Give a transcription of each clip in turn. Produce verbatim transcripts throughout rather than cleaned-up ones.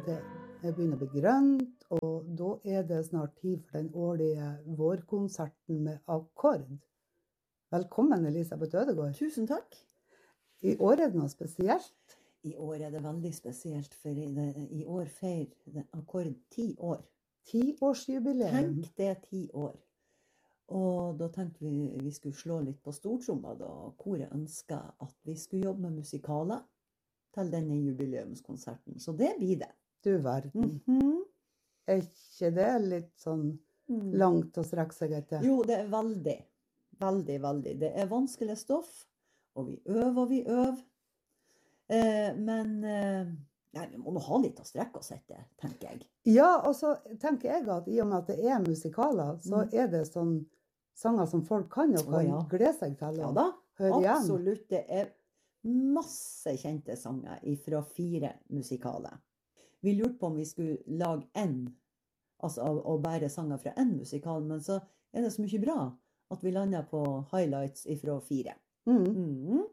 det begynner å bli grønt, og da er det snart tid for den årlige vårkonserten med akkord. Velkommen, Elisabeth Ødegård. Tusen takk. I år er det noe spesielt. I år er det veldig spesielt, for i, det, i år feirer akkord ti år. Tiårsjubileum. Tenk det ti år. Og da tenkte vi vi skulle slå litt på stortromma da, koret ønsket at vi skulle jobbe med musikaler til denne jubileumskonserten. Så det blir det. Du verden. Mm-hmm. Er ikke det litt sånn langt å strekke seg etter? Jo, det er veldig, veldig, veldig. Det er vanskelig stoff, og vi øver og vi øver. Eh, men eh, nei, vi må nå ha litt å strekke oss etter, tenker jeg. Ja, og så tenker jeg at i og med at det er musikaler, så Mm. er det sånn sanger som folk kan og kan Å, ja. glede seg til Ja å da, høre igjen. absolutt. Det er masse kjente sanger fra fire musikaler. Vi lurte på om vi skulle lage en, altså å, å bære sanger fra en musikal, men så er det så mye bra at vi lander på highlights fra fire. Mm. Mm.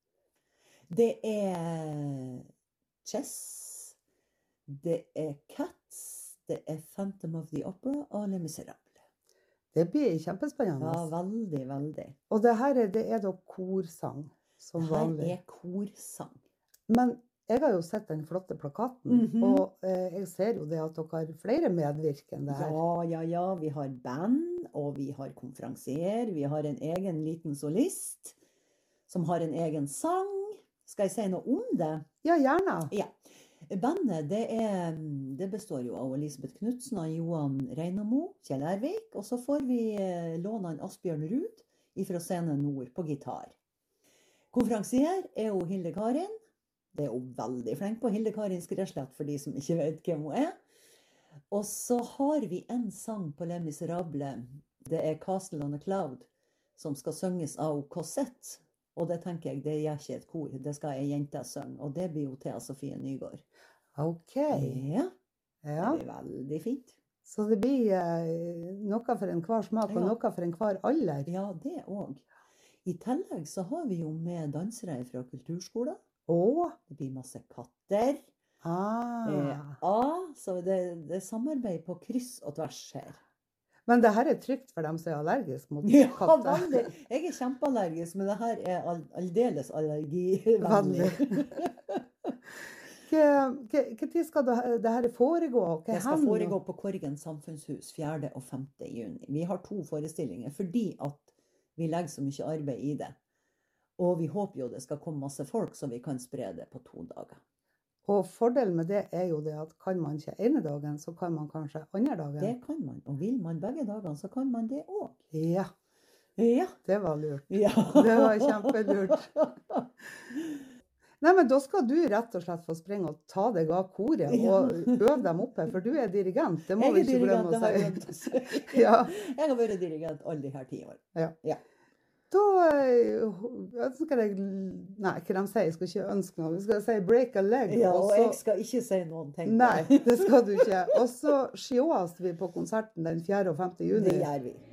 Det er Chess, det er Cats, det er Phantom of the Opera og Les Misérables. Det blir kjempespennende. Ja, veldig, veldig. Og det her er, det er da korsang, som Her vanlig. er korsang. Men jeg har jo sett den flotte plakaten, Mhm. og eh, jeg ser jo det at dere har flere medvirkende her. Ja, ja, ja. Vi har band, og vi har konferansier. Vi har en egen liten solist som har en egen sang. Skal jeg si noe om det? Ja, gjerne. Ja. Bandet det, er, det består jo av Elisabeth Knudsen og Johan Reinamo, Kjell Ervik, og så får vi eh, låne en Asbjørn Ruud fra Scene Nord på gitar. Konferansier er jo Hilde Karin. Det er hun veldig flink på. Hilde Karin Skreslett, for de som ikke vet hvem hun er. Og så har vi en sang på Les Misérables. Det er Castle on a Cloud, som skal synges av Cosette. Og det tenker jeg, det gjør ikke et kor. Det skal ei jente synge. Og det blir jo Thea Sofie Nygaard. Ok. Ja, Ja. det blir veldig fint. Så det blir eh, noe for enhver smak, og Ja. noe for enhver alder. Ja, det òg. I tillegg så har vi jo med dansere fra kulturskolen. Å, Det blir masse katter. ah. Eh, ja, så det, det er samarbeid på kryss og tvers her. Men det her er trygt for dem som er allergisk mot Ja, katter. veldig. Jeg er kjempeallergisk, men det her er all, aldeles allergivennlig. Hva tid skal det, det her foregå? Hva Det skal hen? foregå på Korgen samfunnshus fjerde og femte juni. Vi har to forestillinger fordi at vi legger så mye arbeid i det. Og vi håper jo det skal komme masse folk, så vi kan spre det på to dager. Og fordelen med det er jo det at kan man ikke ene dagen, så kan man kanskje andre dagen. Det kan man. Og vil man begge dagene, så kan man det òg. Ja, Ja. det var lurt. Ja. Det var kjempelurt. Nei, men da skal du rett og slett få springe og ta deg av koret og øve dem oppe, for du er dirigent. Det må Jeg vi er ikke dirigent, glemme det har jeg å glemt å si. si. Ja. Jeg har vært dirigent alle de her ti år. Ja. Ja. Da eh, ønsker jeg, nei, hva de sier, jeg skal ikke ønske noe, vi skal si break a leg. Ja, og og så- jeg skal ikke si noen ting. Nei, det skal du ikke. Og så sjås vi på konserten den fjerde og femte juni. Det gjør vi.